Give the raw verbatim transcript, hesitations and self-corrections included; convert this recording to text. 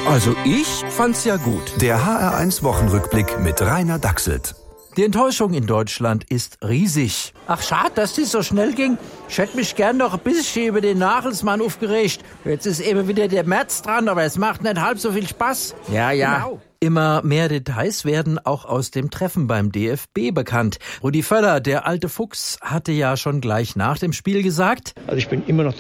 Also ich fand's ja gut. Der H R eins Wochenrückblick mit Rainer Dachselt. Die Enttäuschung in Deutschland ist riesig. Ach, schade, dass das so schnell ging. Ich hätte mich gern noch ein bisschen über den Nagelsmann aufgeregt. Jetzt ist eben wieder der März dran, aber es macht nicht halb so viel Spaß. Ja, ja. Genau. Immer mehr Details werden auch aus dem Treffen beim D F B bekannt. Rudi Völler, der alte Fuchs, hatte ja schon gleich nach dem Spiel gesagt: Also ich bin immer noch